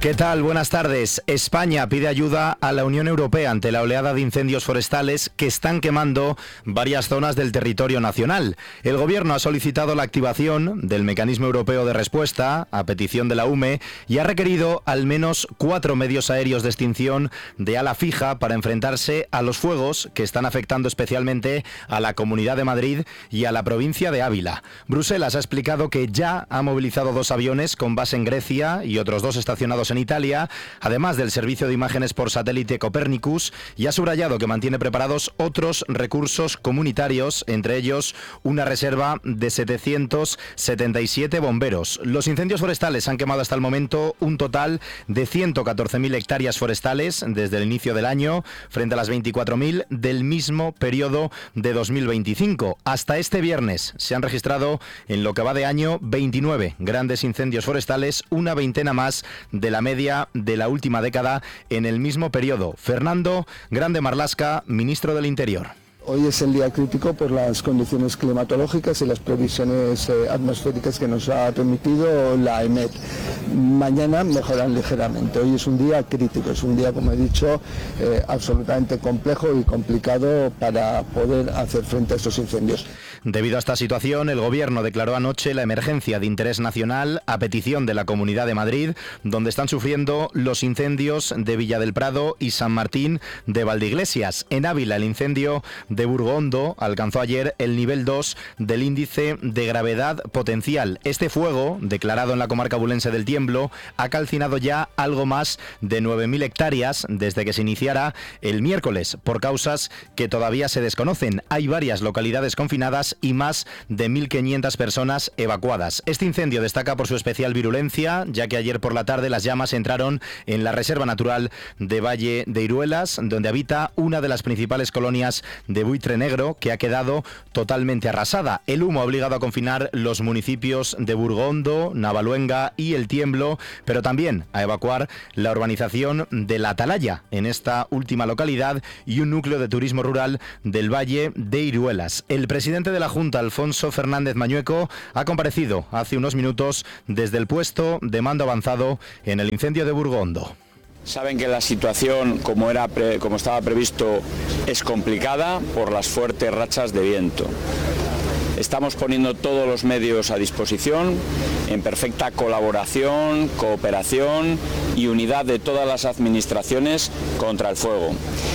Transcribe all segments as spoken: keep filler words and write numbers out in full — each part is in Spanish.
¿Qué tal? Buenas tardes. España pide ayuda a la Unión Europea ante la oleada de incendios forestales que están quemando varias zonas del territorio nacional. El Gobierno ha solicitado la activación del Mecanismo Europeo de Respuesta a petición de la U M E y ha requerido al menos cuatro medios aéreos de extinción de ala fija para enfrentarse a los fuegos que están afectando especialmente a la Comunidad de Madrid y a la provincia de Ávila. Bruselas ha explicado que ya ha movilizado dos aviones con base en Grecia y otros dos estacionados en Italia, además del servicio de imágenes por satélite Copernicus, y ha subrayado que mantiene preparados otros recursos comunitarios, entre ellos una reserva de setecientos setenta y siete bomberos. Los incendios forestales han quemado hasta el momento un total de ciento catorce mil hectáreas forestales desde el inicio del año, frente a las veinticuatro mil del mismo periodo de dos mil veinticinco. Hasta este viernes se han registrado en lo que va de año veintinueve grandes incendios forestales, una veintena más de la media de la última década en el mismo periodo. Fernando Grande Marlaska, ministro del Interior. Hoy es el día crítico por las condiciones climatológicas y las previsiones eh, atmosféricas que nos ha remitido la E M E T. Mañana mejoran ligeramente. Hoy es un día crítico, es un día, como he dicho, eh, absolutamente complejo y complicado para poder hacer frente a estos incendios. Debido a esta situación, el Gobierno declaró anoche la emergencia de interés nacional a petición de la Comunidad de Madrid, donde están sufriendo los incendios de Villa del Prado y San Martín de Valdeiglesias. En Ávila, el incendio de Burgondo alcanzó ayer el nivel dos del índice de gravedad potencial. Este fuego, declarado en la comarca abulense del Tiemblo, ha calcinado ya algo más de nueve mil hectáreas desde que se iniciara el miércoles, por causas que todavía se desconocen. Hay varias localidades confinadas y más de mil quinientas personas evacuadas. Este incendio destaca por su especial virulencia, ya que ayer por la tarde las llamas entraron en la Reserva Natural de Valle de Iruelas, donde habita una de las principales colonias de buitre negro, que ha quedado totalmente arrasada. El humo ha obligado a confinar los municipios de Burgondo, Navaluenga y El Tiemblo, pero también a evacuar la urbanización de La Atalaya, en esta última localidad, y un núcleo de turismo rural del Valle de Iruelas. El presidente de la Junta, Alfonso Fernández Mañueco, ha comparecido hace unos minutos desde el puesto de mando avanzado en el incendio de Burgondo. Saben que la situación, como, era pre, como estaba previsto, es complicada por las fuertes rachas de viento. Estamos poniendo todos los medios a disposición, en perfecta colaboración, cooperación y unidad de todas las administraciones contra el fuego.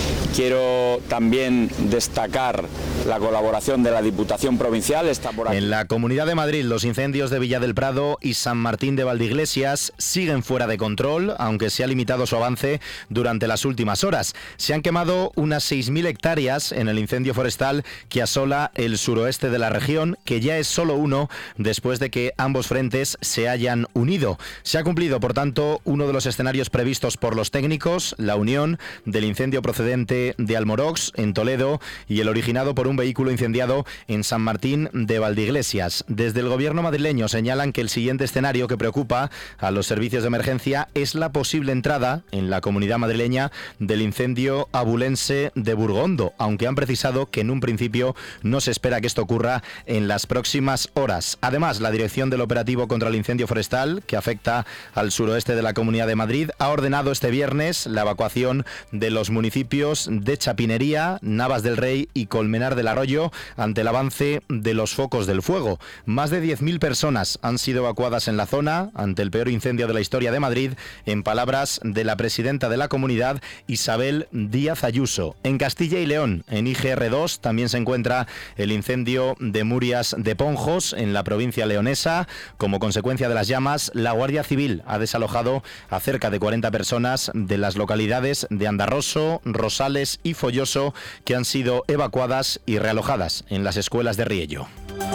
Quiero también destacar la colaboración de la Diputación Provincial. Está por aquí. En la Comunidad de Madrid, los incendios de Villa del Prado y San Martín de Valdeiglesias siguen fuera de control, aunque se ha limitado su avance durante las últimas horas. Se han quemado unas seis mil hectáreas en el incendio forestal que asola el suroeste de la región, que ya es solo uno después de que ambos frentes se hayan unido. Se ha cumplido, por tanto, uno de los escenarios previstos por los técnicos, la unión del incendio procedente de Almorox, en Toledo, y el originado por un vehículo incendiado en San Martín de Valdeiglesias. Desde el Gobierno madrileño señalan que el siguiente escenario que preocupa a los servicios de emergencia es la posible entrada en la comunidad madrileña del incendio abulense de Burgondo, aunque han precisado que en un principio no se espera que esto ocurra en las próximas horas. Además, la Dirección del Operativo contra el Incendio Forestal, que afecta al suroeste de la Comunidad de Madrid, ha ordenado este viernes la evacuación de los municipios de Chapinería, Navas del Rey y Colmenar del Arroyo ante el avance de los focos del fuego. Más de diez mil personas han sido evacuadas en la zona ante el peor incendio de la historia de Madrid, en palabras de la presidenta de la comunidad, Isabel Díaz Ayuso. En Castilla y León, en I G R dos, también se encuentra el incendio de Murias de Ponjos, en la provincia leonesa. Como consecuencia de las llamas, la Guardia Civil ha desalojado a cerca de cuarenta personas de las localidades de Andarroso, Rosales y Folloso, que han sido evacuadas y realojadas en las escuelas de Riello.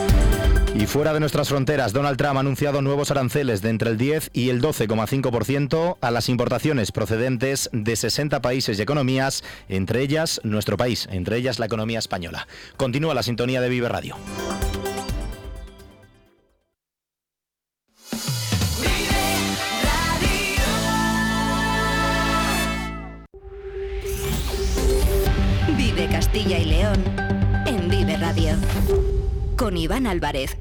Y fuera de nuestras fronteras, Donald Trump ha anunciado nuevos aranceles de entre el diez y el doce coma cinco por ciento a las importaciones procedentes de sesenta países y economías, entre ellas nuestro país, entre ellas la economía española. Continúa la sintonía de Vive Radio. Vive Castilla y León en Vive Radio. Con Iván Álvarez.